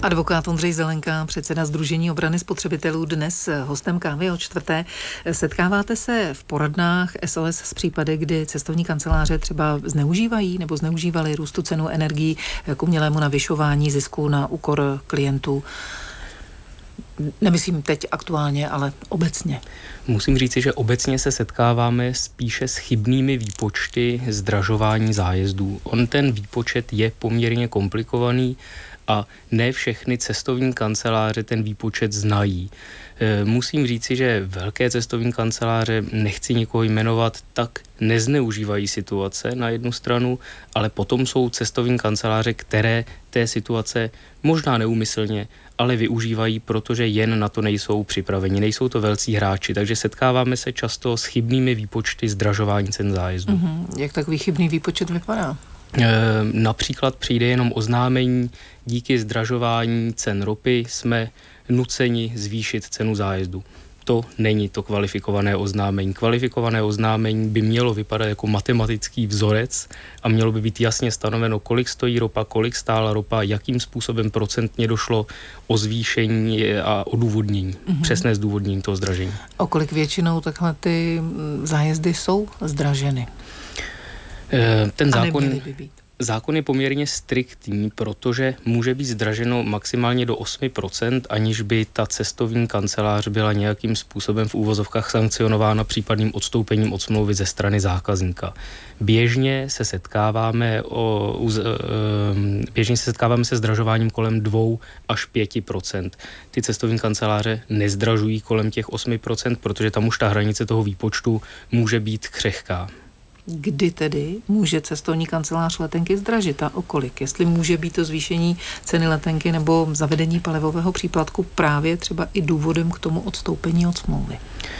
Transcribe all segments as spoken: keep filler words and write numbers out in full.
Advokát Ondřej Zelenka, předseda Sdružení obrany spotřebitelů, dnes hostem Kávy o čtvrté. Setkáváte se v poradnách S O S s případy, kdy cestovní kanceláře třeba zneužívají nebo zneužívaly růstu cenu energií k umělému navyšování zisku na úkor klientů? Nemyslím teď aktuálně, ale obecně. Musím říci, že obecně se setkáváme spíše s chybnými výpočty zdražování zájezdů. On ten výpočet je poměrně komplikovaný a ne všechny cestovní kanceláře ten výpočet znají. Musím říci, že velké cestovní kanceláře, nechci nikoho jmenovat, tak nezneužívají situace na jednu stranu, ale potom jsou cestovní kanceláře, které té situace možná neúmyslně, ale využívají, protože jen na to nejsou připraveni. Nejsou to velcí hráči, takže setkáváme se často s chybnými výpočty zdražování cen zájezdu. Mm-hmm. Jak takový chybný výpočet vypadá? E, například přijde jenom oznámení, díky zdražování cen ropy jsme nuceni zvýšit cenu zájezdu. To není to kvalifikované oznámení. Kvalifikované oznámení by mělo vypadat jako matematický vzorec a mělo by být jasně stanoveno, kolik stojí ropa, kolik stála ropa, jakým způsobem procentně došlo o zvýšení a odůvodnění, mm-hmm. přesné zdůvodnění toho zdražení. O kolik většinou takhle ty zájezdy jsou zdraženy? E, ten a zákon... neměly by být. Zákon je poměrně striktní, protože může být zdraženo maximálně do osm procent, aniž by ta cestovní kancelář byla nějakým způsobem v úvozovkách sankcionována případným odstoupením od smlouvy ze strany zákazníka. Běžně se setkáváme o, běžně se setkáváme se zdražováním kolem dva až pět procent. Ty cestovní kanceláře nezdražují kolem těch osm procent, protože tam už ta hranice toho výpočtu může být křehká. Kdy tedy může cestovní kancelář letenky zdražit a o kolik? Jestli může být to zvýšení ceny letenky nebo zavedení palivového příplatku právě třeba i důvodem k tomu odstoupení od smlouvy?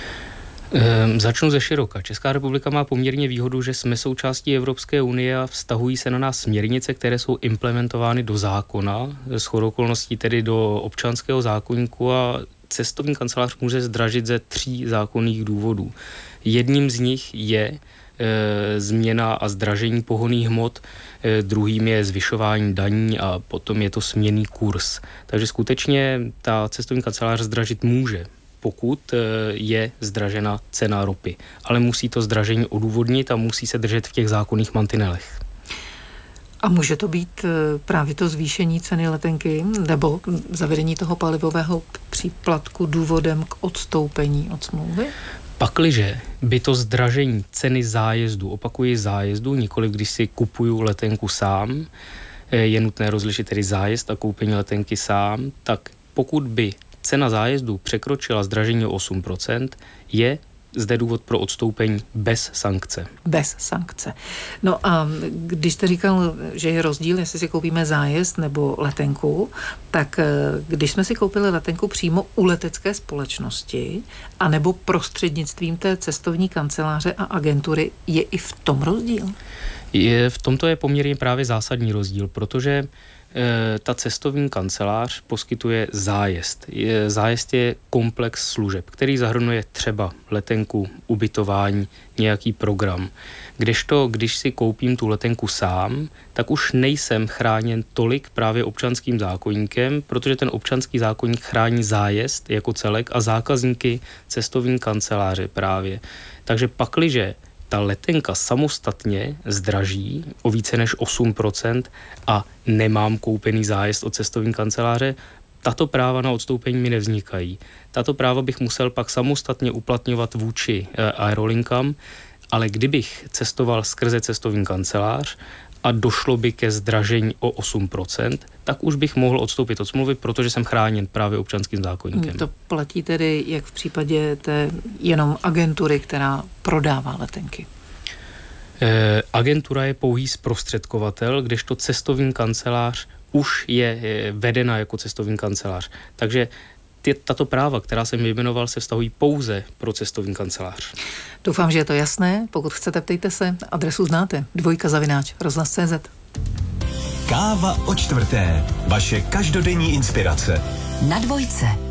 Ehm, začnu ze široka. Česká republika má poměrně výhodu, že jsme součástí Evropské unie a vztahují se na nás směrnice, které jsou implementovány do zákona, shodou okolností tedy do občanského zákoníku, a cestovní kancelář může zdražit ze tří zákonných důvodů. Jedním z nich je E, změna a zdražení pohonných hmot, e, druhým je zvyšování daní a potom je to směnný kurz. Takže skutečně ta cestovní kancelář zdražit může, pokud e, je zdražena cena ropy. Ale musí to zdražení odůvodnit a musí se držet v těch zákonných mantinelech. A může to být právě to zvýšení ceny letenky nebo zavedení toho palivového příplatku důvodem k odstoupení od smlouvy? Pakliže by to zdražení ceny zájezdu, opakuji zájezdu, nikoliv když si kupuju letenku sám, je nutné rozlišit tedy zájezd a koupení letenky sám, tak pokud by cena zájezdu překročila zdražení o osm procent, je zde důvod pro odstoupení bez sankce. Bez sankce. No a když jste říkal, že je rozdíl, jestli si koupíme zájezd nebo letenku, tak když jsme si koupili letenku přímo u letecké společnosti anebo prostřednictvím té cestovní kanceláře a agentury, je i v tom rozdíl? Je, v tomto je poměrně právě zásadní rozdíl, protože ta cestovní kancelář poskytuje zájezd. Zájezd je komplex služeb, který zahrnuje třeba letenku, ubytování, nějaký program. Kdežto, když si koupím tu letenku sám, tak už nejsem chráněn tolik právě občanským zákoníkem, protože ten občanský zákoník chrání zájezd jako celek a zákazníky cestovní kanceláře právě. Takže pakliže ta letenka samostatně zdraží o více než osm procent a nemám koupený zájezd od cestovní kanceláře, tato práva na odstoupení mi nevznikají. Tato práva bych musel pak samostatně uplatňovat vůči e, aerolinkám, ale kdybych cestoval skrze cestovní kancelář a došlo by ke zdražení o osm procent, tak už bych mohl odstoupit od smlouvy, protože jsem chráněn právě občanským zákoníkem. To platí tedy jak v případě té jenom agentury, která prodává letenky? E, agentura je pouhý zprostředkovatel, kdežto cestovní kancelář už je, je vedena jako cestovní kancelář. Takže ty, tato práva, která jsem vyjmenoval, se vztahují pouze pro cestovní kancelář. Doufám, že je to jasné. Pokud chcete, ptejte se. Adresu znáte. Dvojka zavináč rozhlas tečka cé zet. Káva o čtvrté. Vaše každodenní inspirace. Na dvojce.